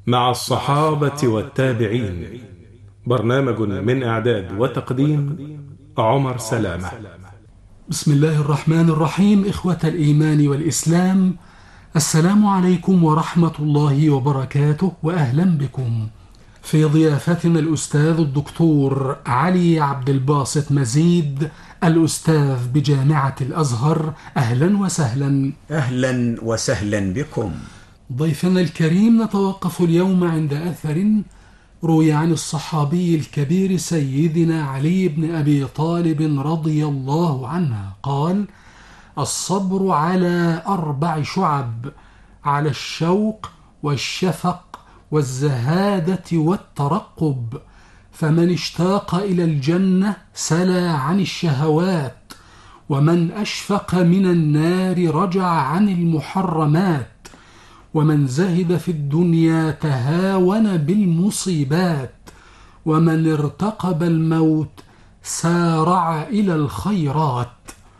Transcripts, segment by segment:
مع الصحابة والتابعين. برنامج من إعداد وتقديم عمر سلامة. بسم الله الرحمن الرحيم. إخوة الإيمان والإسلام، السلام عليكم ورحمة الله وبركاته، وأهلا بكم في ضيافتنا الأستاذ الدكتور علي عبد الباسط مزيد، الأستاذ بجامعة الأزهر. أهلا وسهلا. أهلا وسهلا بكم. ضيفنا الكريم، نتوقف اليوم عند أثر روي عن الصحابي الكبير سيدنا علي بن أبي طالب رضي الله عنه قال: الصبر على 4 شعب، على الشوق والشفق والزهادة والترقب، فمن اشتاق إلى الجنة سلى عن الشهوات، ومن أشفق من النار رجع عن المحرمات، ومن زهد في الدنيا تهاون بالمصيبات، ومن ارتقب الموت سارع إلى الخيرات.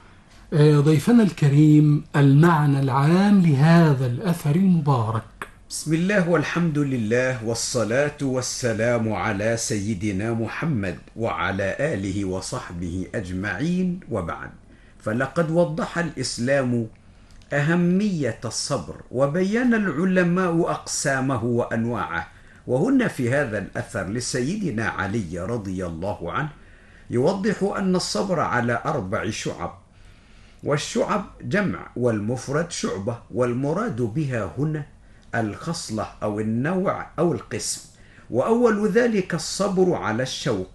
ضيفنا الكريم، المعنى العام لهذا الأثر المبارك. بسم الله والحمد لله والصلاة والسلام على سيدنا محمد وعلى آله وصحبه أجمعين، وبعد، فلقد وضح الإسلام أهمية الصبر، وبين العلماء أقسامه وأنواعه، وهنا في هذا الأثر لسيدنا علي رضي الله عنه يوضح أن الصبر على 4 شعب، والشعب جمع والمفرد شعبة، والمراد بها هنا الخصلة أو النوع أو القسم. وأول ذلك الصبر على الشوق،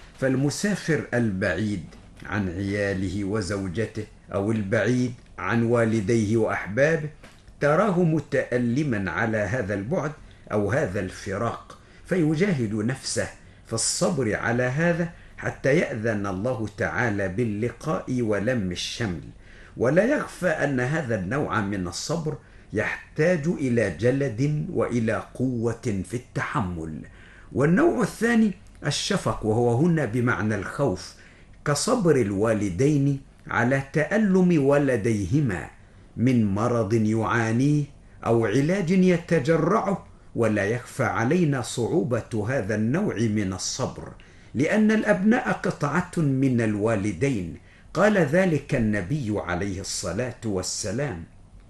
فالمسافر البعيد عن عياله وزوجته أو البعيد عن والديه وأحبابه تراه متألما على هذا البعد أو هذا الفراق، فيجاهد نفسه في الصبر على هذا حتى يأذن الله تعالى باللقاء ولم الشمل. ولا يخفى أن هذا النوع من الصبر يحتاج إلى جلد وإلى قوة في التحمل. والنوع الثاني الشفق، وهو هنا بمعنى الخوف، كصبر الوالدين على تألم ولديهما من مرض يعانيه أو علاج يتجرعه. ولا يخفى علينا صعوبة هذا النوع من الصبر، لأن الأبناء قطعة من الوالدين. قال ذلك النبي عليه الصلاة والسلام،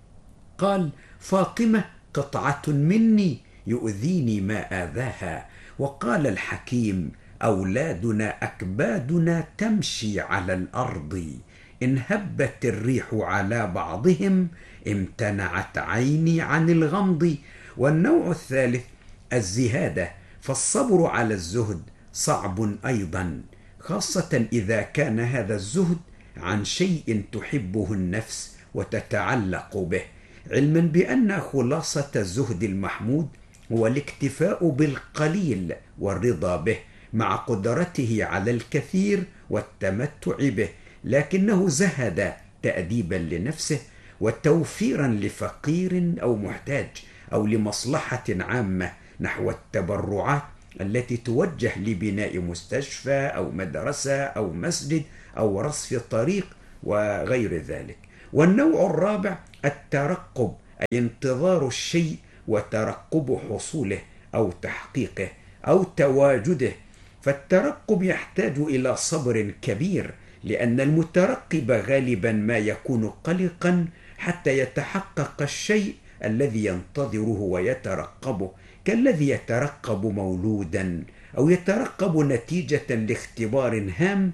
قال: فاطمة قطعة مني يؤذيني ما آذاها. وقال الحكيم: أولادنا أكبادنا تمشي على الأرض، إن هبت الريح على بعضهم امتنعت عيني عن الغمض. والنوع الثالث الزهادة، فالصبر على الزهد صعب أيضا، خاصة إذا كان هذا الزهد عن شيء تحبه النفس وتتعلق به، علما بأن خلاصة الزهد المحمود هو الاكتفاء بالقليل والرضا به، مع قدرته على الكثير والتمتع به، لكنه زهد تأديبا لنفسه وتوفيرا لفقير أو محتاج أو لمصلحة عامة، نحو التبرعات التي توجه لبناء مستشفى أو مدرسة أو مسجد أو رصف طريق وغير ذلك. والنوع الرابع الترقب، أي انتظار الشيء وترقب حصوله أو تحقيقه أو تواجده. فالترقب يحتاج إلى صبر كبير، لأن المترقب غالبا ما يكون قلقا حتى يتحقق الشيء الذي ينتظره ويترقبه، كالذي يترقب مولودا أو يترقب نتيجة لاختبار هام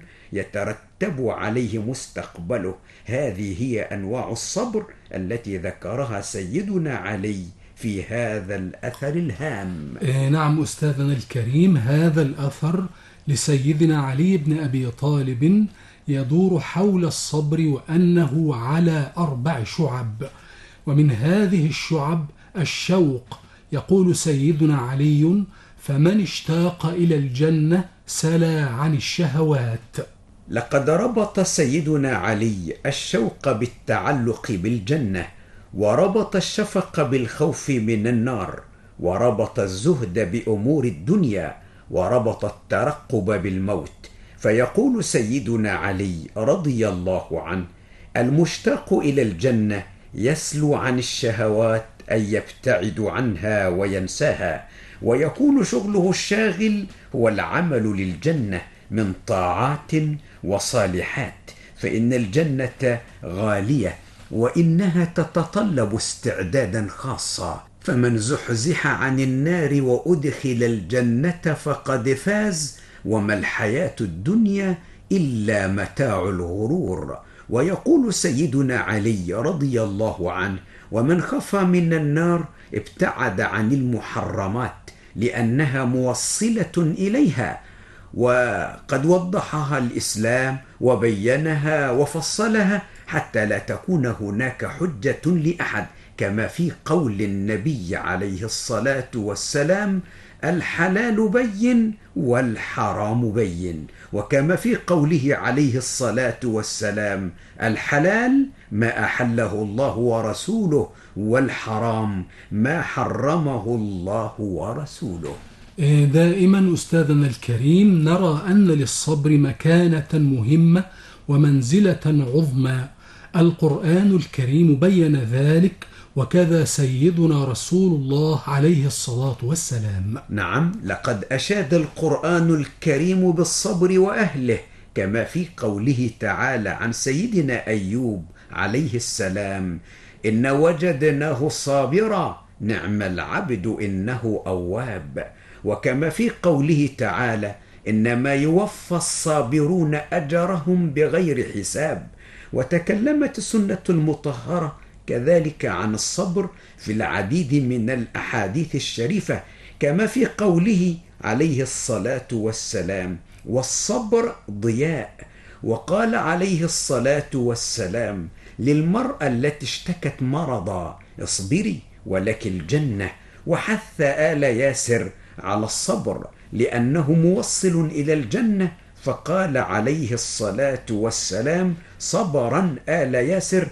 يترتب عليه مستقبله. هذه هي أنواع الصبر التي ذكرها سيدنا علي في هذا الأثر الهام. نعم أستاذنا الكريم، هذا الأثر لسيدنا علي بن أبي طالب يدور حول الصبر، وأنه على 4 شعب، ومن هذه الشعب الشوق. يقول سيدنا علي: فمن اشتاق إلى الجنة سلى عن الشهوات. لقد ربط سيدنا علي الشوق بالتعلق بالجنة، وربط الشفق بالخوف من النار، وربط الزهد بأمور الدنيا، وربط الترقب بالموت. فيقول سيدنا علي رضي الله عنه: المشتاق إلى الجنة يسلو عن الشهوات أن يبتعد عنها وينساها، ويكون شغله الشاغل هو العمل للجنة من طاعات وصالحات، فإن الجنة غالية وإنها تتطلب استعدادا خاصا، فمن زحزح عن النار وأدخل الجنة فقد فاز، وما الحياة الدنيا إلا متاع الغرور. ويقول سيدنا علي رضي الله عنه: ومن خاف من النار ابتعد عن المحرمات لأنها موصلة إليها، وقد وضحها الإسلام وبينها وفصلها حتى لا تكون هناك حجة لأحد، كما في قول النبي عليه الصلاة والسلام: الحلال بين والحرام بين، وكما في قوله عليه الصلاة والسلام: الحلال ما أحله الله ورسوله، والحرام ما حرمه الله ورسوله. دائما أستاذنا الكريم نرى أن للصبر مكانة مهمة ومنزلة عظمى، القرآن الكريم بين ذلك، وكذا سيدنا رسول الله عليه الصلاة والسلام. نعم، لقد أشاد القرآن الكريم بالصبر وأهله، كما في قوله تعالى عن سيدنا أيوب عليه السلام: إن وجدناه صابرا نعم العبد إنه أواب، وكما في قوله تعالى: إنما يوفى الصابرون أجرهم بغير حساب. وتكلمت السنة المطهرة كذلك عن الصبر في العديد من الأحاديث الشريفة، كما في قوله عليه الصلاة والسلام: والصبر ضياء. وقال عليه الصلاة والسلام للمرأة التي اشتكت مرضا: اصبري ولك الجنة. وحث آل ياسر على الصبر لأنه موصل إلى الجنة، فقال عليه الصلاة والسلام: صبرا آل ياسر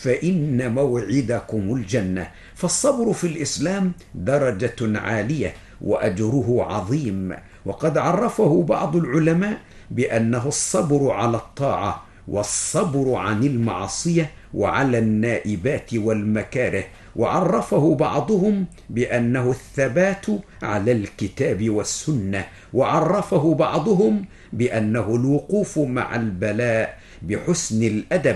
فإن موعدكم الجنة. فالصبر في الإسلام درجة عالية وأجره عظيم، وقد عرفه بعض العلماء بأنه الصبر على الطاعة، والصبر عن المعصية وعلى النائبات والمكاره، وعرفه بعضهم بأنه الثبات على الكتاب والسنة، وعرفه بعضهم بأنه الوقوف مع البلاء بحسن الأدب،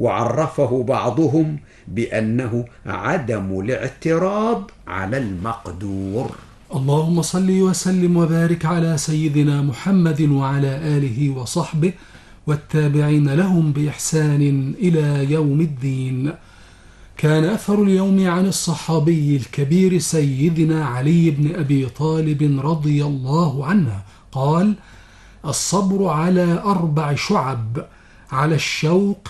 وعرفه بعضهم بأنه عدم الاعتراض على المقدور. اللهم صل وسلم وبارك على سيدنا محمد وعلى آله وصحبه والتابعين لهم بإحسان إلى يوم الدين. كان أثر اليوم عن الصحابي الكبير سيدنا علي بن أبي طالب رضي الله عنه قال: الصبر على 4 شعب: على الشوق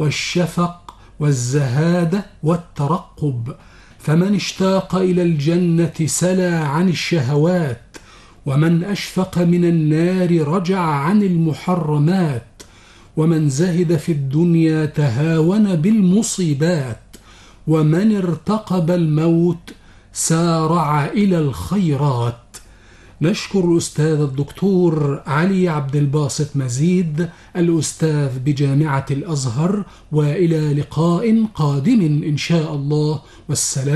والشفق والزهادة والترقب، فمن اشتاق إلى الجنة سلى عن الشهوات، ومن أشفق من النار رجع عن المحرمات، ومن زهد في الدنيا تهاون بالمصيبات، ومن ارتقب الموت سارع إلى الخيرات. نشكر الأستاذ الدكتور علي عبد الباسط مزيد الأستاذ بجامعة الأزهر، وإلى لقاء قادم إن شاء الله، والسلام.